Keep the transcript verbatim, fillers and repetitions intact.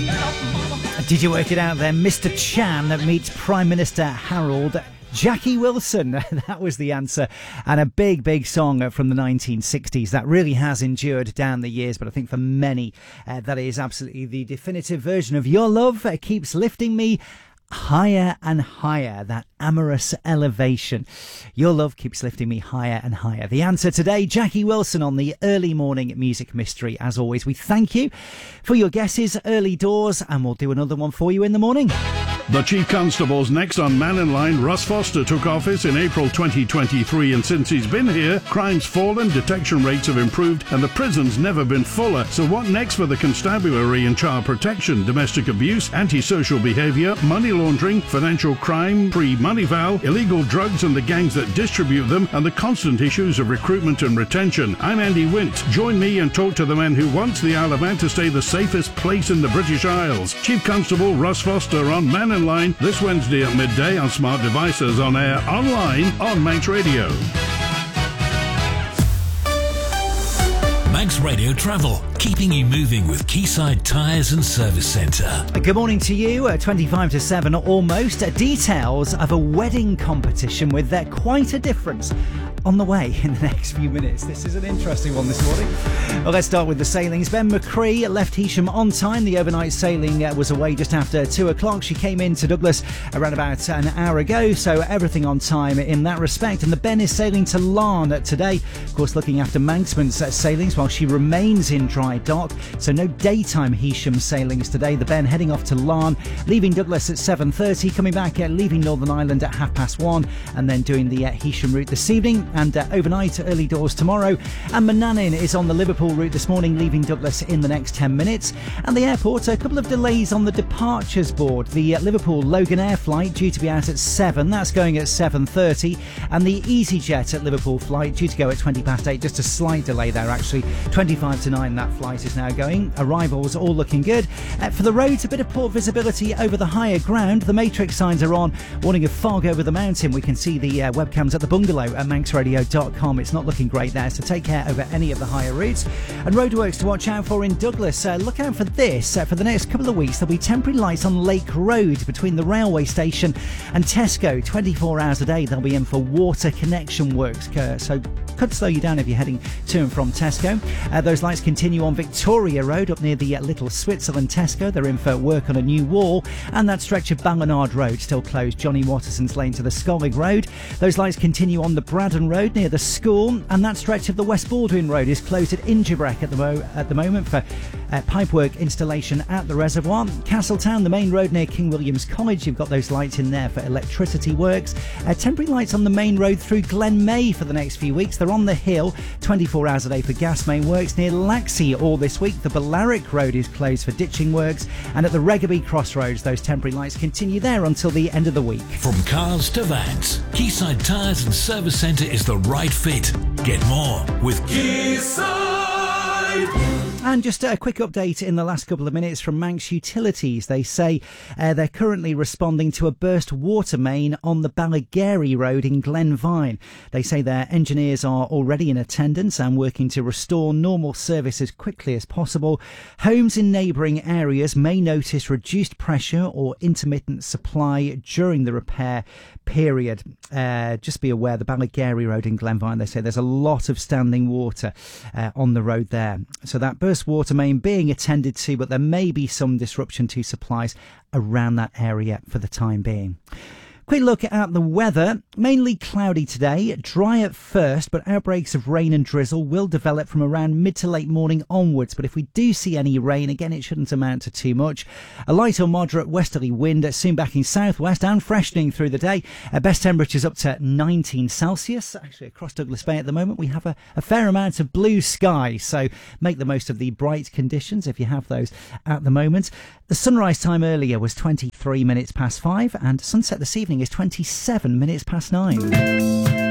Did you work it out there? Mister Chan meets Prime Minister Harold. Jackie Wilson, that was the answer. And a big, big song from the nineteen sixties that really has endured down the years. But I think for many, uh, that is absolutely the definitive version of Your Love uh, Keeps Lifting Me Higher and Higher, that amorous elevation. Your love keeps lifting me higher and higher. The answer today, Jackie Wilson on the Early Morning Music Mystery. As always, we thank you for your guesses early doors, and we'll do another one for you in the morning. The Chief Constable's next on Man in Line. Russ Foster took office in April twenty twenty-three, and since he's been here, crime's fallen, detection rates have improved, and the prison's never been fuller. So what next for the constabulary in child protection, domestic abuse, antisocial behaviour, money laundering, financial crime, pre-money vow, illegal drugs and the gangs that distribute them, and the constant issues of recruitment and retention? I'm Andy Wint. Join me and talk to the man who wants the Isle of Man to stay the safest place in the British Isles. Chief Constable Russ Foster on Man in Line this Wednesday at midday on smart devices, on air, online, on Manx Radio. Manx Radio Travel, keeping you moving with Quayside Tyres and Service Centre. Good morning to you, uh, twenty-five to seven almost. Uh, details of a wedding competition with uh, quite a difference on the way in the next few minutes. This is an interesting one this morning. Well, let's start with the sailings. Ben McCree left Heysham on time. The overnight sailing uh, was away just after two o'clock. She came into Douglas around about an hour ago, so everything on time in that respect. And the Ben is sailing to Larne today, of course, looking after Manxman's uh, sailings while she remains in dry dock. So no daytime Heysham sailings today. The Ben heading off to Larne, leaving Douglas at seven thirty, coming back, uh, leaving Northern Ireland at half past one, and then doing the uh, Heysham route this evening. And uh, overnight, early doors tomorrow. And Manannan is on the Liverpool route this morning, leaving Douglas in the next ten minutes. And the airport, a couple of delays on the departures board. The uh, Liverpool Logan Air flight due to be out at seven, that's going at seven thirty. And the EasyJet at Liverpool flight due to go at twenty past eight, just a slight delay there actually. twenty-five to nine that flight is now going. Arrivals all looking good. Uh, for the roads, a bit of poor visibility over the higher ground. The matrix signs are on, warning of fog over the mountain. We can see the uh, webcams at the bungalow at manx radio dot com. It's not looking great there, so take care over any of the higher routes. And roadworks to watch out for in Douglas. Uh, look out for this. Uh, for the next couple of weeks, there'll be temporary lights on Lake Road between the railway station and Tesco. twenty-four hours a day, they'll be in for water connection works. Uh, so could slow you down if you're heading to and from Tesco. Uh, those lights continue on Victoria Road up near the uh, Little Switzerland Tesco. They're in for work on a new wall. And that stretch of Ballinard Road still closed, Johnny Watterson's Lane to the Scolvig Road. Those lights continue on the Braddon Road near the school, and that stretch of the West Baldwin Road is closed at Ingerbreck at the, mo- at the moment for uh, pipework installation at the reservoir. Castletown, the main road near King William's College, you've got those lights in there for electricity works. Uh, temporary lights on the main road through Glen May for the next few weeks. They're on the hill, twenty-four hours a day for gas main works. Near Laxey all this week, the Bellaric Road is closed for ditching works, and at the Reggaby Crossroads, those temporary lights continue there until the end of the week. From cars to vans, Quayside Tyres and Service Centre is the right fit. Get more with Quayside. And just a quick update in the last couple of minutes from Manx Utilities. They say uh, they're currently responding to a burst water main on the Ballagary Road in Glenvine. They say their engineers are already in attendance and working to restore normal service as quickly as possible. Homes in neighbouring areas may notice reduced pressure or intermittent supply during the repair period. Uh, just be aware, the Ballagary Road in Glenvine, they say there's a lot of standing water uh, on the road there. So that burst water main being attended to, but there may be some disruption to supplies around that area for the time being. Quick look at the weather. Mainly cloudy today, dry at first, but outbreaks of rain and drizzle will develop from around mid to late morning onwards. But if we do see any rain, again, it shouldn't amount to too much. A light or moderate westerly wind, soon backing southwest and freshening through the day. Uh, best temperatures up to nineteen Celsius. Actually, across Douglas Bay at the moment, we have a, a fair amount of blue sky, so make the most of the bright conditions if you have those at the moment. The sunrise time earlier was twenty-three minutes past five, and sunset this evening is twenty-seven minutes past nine.